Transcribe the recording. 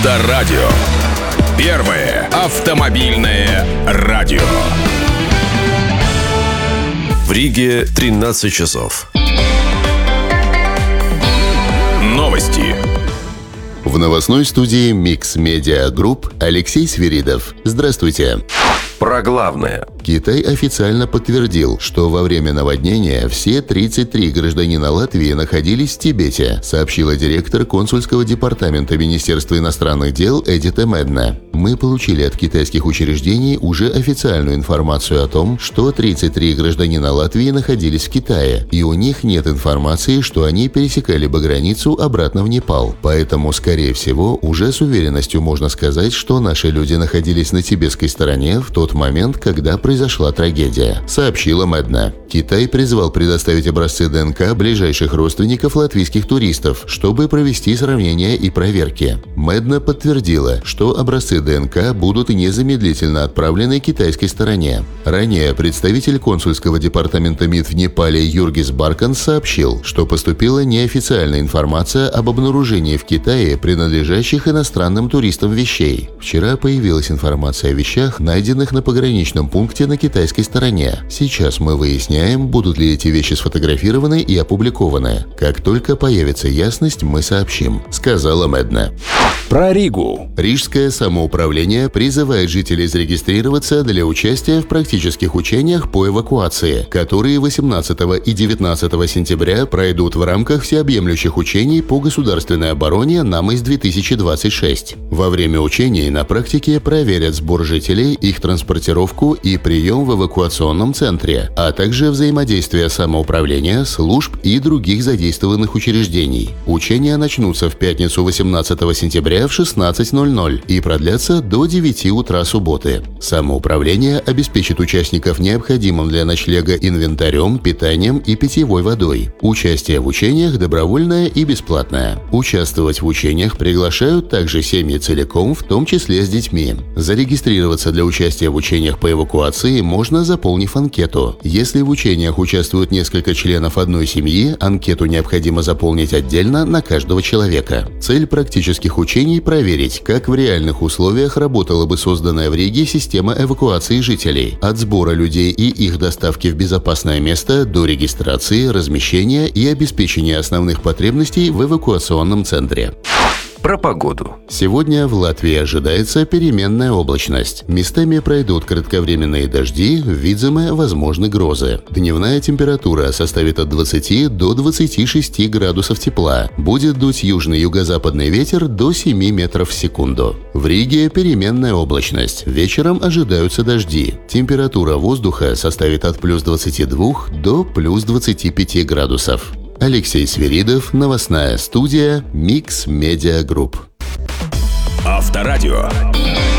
Авторадио. Первое автомобильное радио. В Риге 13 часов. Новости. В новостной студии Mix Media Group Алексей Свиридов. Здравствуйте. Про главное. Китай официально подтвердил, что во время наводнения все 33 гражданина Латвии находились в Тибете, сообщила директор консульского департамента Министерства иностранных дел Эдита Медна. Мы получили от китайских учреждений уже официальную информацию о том, что 33 гражданина Латвии находились в Китае, и у них нет информации, что они пересекали бы границу обратно в Непал. Поэтому, скорее всего, уже с уверенностью можно сказать, что наши люди находились на тибетской стороне в тот момент, когда произошла трагедия, сообщила Медна. Китай призвал предоставить образцы ДНК ближайших родственников латвийских туристов, чтобы провести сравнения и проверки. Медна подтвердила, что образцы ДНК будут незамедлительно отправлены китайской стороне. Ранее представитель консульского департамента МИД в Непале Юргис Барканс сообщил, что поступила неофициальная информация об обнаружении в Китае принадлежащих иностранным туристам вещей. Вчера появилась информация о вещах, найденных на пограничном пункте на китайской стороне. Сейчас мы выясняем, будут ли эти вещи сфотографированы и опубликованы. Как только появится ясность, мы сообщим, сказала Медна. Про Ригу. Рижское самоуправление призывает жителей зарегистрироваться для участия в практических учениях по эвакуации, которые 18 и 19 сентября пройдут в рамках всеобъемлющих учений по государственной обороне НАМОС-2026. Во время учений на практике проверят сбор жителей, их транспортировку и прием в эвакуационном центре, а также взаимодействие самоуправления, служб и других задействованных учреждений. Учения начнутся в пятницу 18 сентября в 16:00 и продлятся до 9 утра субботы. Самоуправление обеспечит участников необходимым для ночлега инвентарем, питанием и питьевой водой. Участие в учениях добровольное и бесплатное. Участвовать в учениях приглашают также семьи целиком, в том числе с детьми. Зарегистрироваться для участия в учениях по эвакуации можно, заполнив анкету. Если в учениях участвуют несколько членов одной семьи, анкету необходимо заполнить отдельно на каждого человека. Цель практических учений – проверить, как в реальных условиях работала бы созданная в Риге система эвакуации жителей, от сбора людей и их доставки в безопасное место до регистрации, размещения и обеспечения основных потребностей в эвакуационном центре. Про погоду. Сегодня в Латвии ожидается переменная облачность. Местами пройдут кратковременные дожди, в Видземе возможны грозы. Дневная температура составит от 20 до 26 градусов тепла. Будет дуть южный юго-западный ветер до 7 метров в секунду. В Риге переменная облачность. Вечером ожидаются дожди. Температура воздуха составит от плюс 22 до плюс 25 градусов. Алексей Свиридов, новостная студия Mix Media Group. Авторадио.